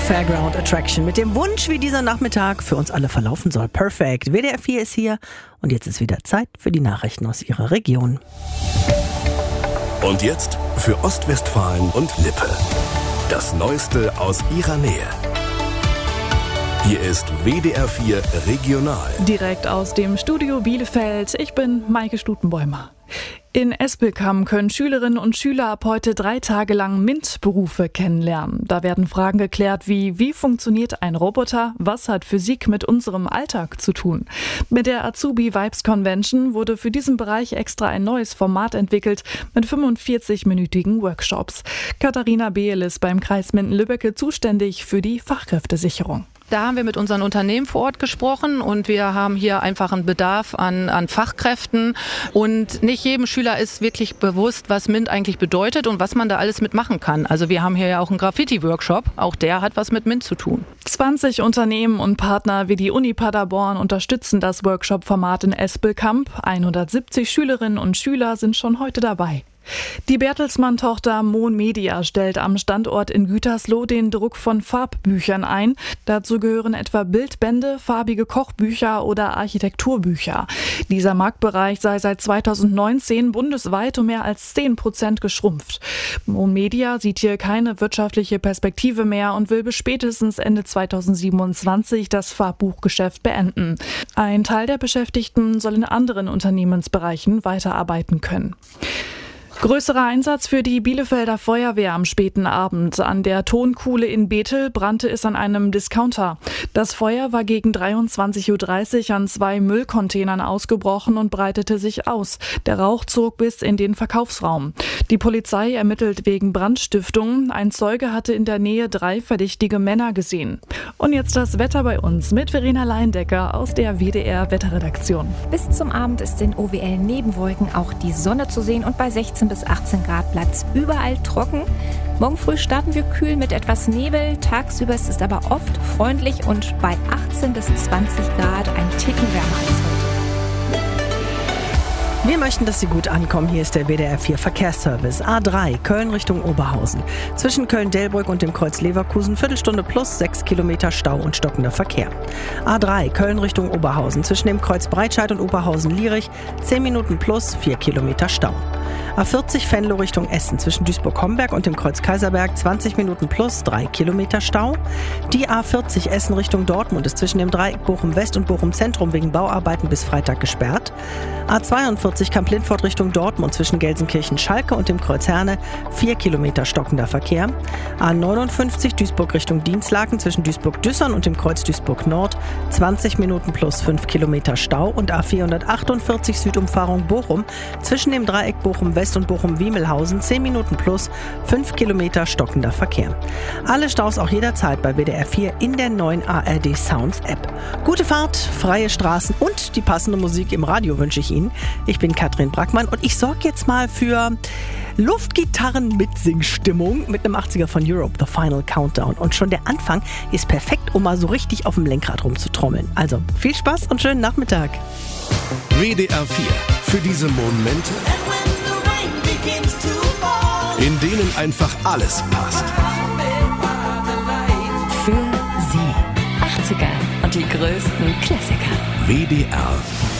Fairground Attraction mit dem Wunsch, wie dieser Nachmittag für uns alle verlaufen soll. Perfekt. WDR 4 ist hier und jetzt ist wieder Zeit für die Nachrichten aus Ihrer Region. Und jetzt für Ostwestfalen und Lippe. Das Neueste aus Ihrer Nähe. Hier ist WDR 4 Regional. Direkt aus dem Studio Bielefeld. Ich bin Maike Stutenbäumer. In Espelkamp können Schülerinnen und Schüler ab heute 3 Tage lang MINT-Berufe kennenlernen. Da werden Fragen geklärt wie funktioniert ein Roboter, was hat Physik mit unserem Alltag zu tun. Mit der Azubi Vibes Convention wurde für diesen Bereich extra ein neues Format entwickelt mit 45-minütigen Workshops. Katharina Behl ist beim Kreis Minden-Lübbecke zuständig für die Fachkräftesicherung. Da haben wir mit unseren Unternehmen vor Ort gesprochen und wir haben hier einfach einen Bedarf an Fachkräften. Und nicht jedem Schüler ist wirklich bewusst, was MINT eigentlich bedeutet und was man da alles mitmachen kann. Also wir haben hier ja auch einen Graffiti-Workshop, auch der hat was mit MINT zu tun. 20 Unternehmen und Partner wie die Uni Paderborn unterstützen das Workshop-Format in Espelkamp. 170 Schülerinnen und Schüler sind schon heute dabei. Die Bertelsmann-Tochter Mohn Media stellt am Standort in Gütersloh den Druck von Farbbüchern ein. Dazu gehören etwa Bildbände, farbige Kochbücher oder Architekturbücher. Dieser Marktbereich sei seit 2019 bundesweit um mehr als 10% geschrumpft. Mohn Media sieht hier keine wirtschaftliche Perspektive mehr und will bis spätestens Ende 2027 das Farbbuchgeschäft beenden. Ein Teil der Beschäftigten soll in anderen Unternehmensbereichen weiterarbeiten können. Größerer Einsatz für die Bielefelder Feuerwehr am späten Abend. An der Tonkuhle in Bethel brannte es an einem Discounter. Das Feuer war gegen 23.30 Uhr an 2 Müllcontainern ausgebrochen und breitete sich aus. Der Rauch zog bis in den Verkaufsraum. Die Polizei ermittelt wegen Brandstiftung. Ein Zeuge hatte in der Nähe 3 verdächtige Männer gesehen. Und jetzt das Wetter bei uns mit Verena Leindecker aus der WDR Wetterredaktion. Bis zum Abend ist in OWL Nebenwolken auch die Sonne zu sehen und bei 16 bis 18 Grad bleibt es überall trocken. Morgen früh starten wir kühl mit etwas Nebel. Tagsüber ist es aber oft freundlich und bei 18 bis 20 Grad ein Ticken wärmer als heute. Wir möchten, dass Sie gut ankommen. Hier ist der WDR 4 Verkehrsservice. A3, Köln Richtung Oberhausen. Zwischen Köln-Delbrück und dem Kreuz Leverkusen, Viertelstunde plus 6 Kilometer Stau und stockender Verkehr. A3, Köln Richtung Oberhausen. Zwischen dem Kreuz Breitscheid und Oberhausen-Lierich, 10 Minuten plus 4 Kilometer Stau. A40 Venlo Richtung Essen. Zwischen Duisburg-Homberg und dem Kreuz Kaiserberg, 20 Minuten plus 3 Kilometer Stau. Die A40 Essen Richtung Dortmund ist zwischen dem Dreieck Bochum-West und Bochum-Zentrum wegen Bauarbeiten bis Freitag gesperrt. A42 Kamp-Lindfort Richtung Dortmund zwischen Gelsenkirchen-Schalke und dem Kreuz Herne, 4 Kilometer stockender Verkehr. A59 Duisburg Richtung Dienstlaken zwischen Duisburg-Düssern und dem Kreuz Duisburg-Nord, 20 Minuten plus 5 Kilometer Stau. Und A448 Südumfahrung Bochum zwischen dem Dreieck Bochum-West und Bochum-Wiemelhausen, 10 Minuten plus 5 Kilometer stockender Verkehr. Alle Staus auch jederzeit bei WDR 4 in der neuen ARD Sounds App. Gute Fahrt, freie Straßen und die passende Musik im Radio wünsche ich Ihnen. Ich bin Katrin Brackmann und ich sorge jetzt mal für Luftgitarren-Mitsingstimmung mit einem 80er von Europe, The Final Countdown. Und schon der Anfang ist perfekt, um mal so richtig auf dem Lenkrad rumzutrommeln. Also viel Spaß und schönen Nachmittag. WDR 4 für diese Momente, in denen einfach alles passt. Für Sie 80er und die größten Klassiker. WDR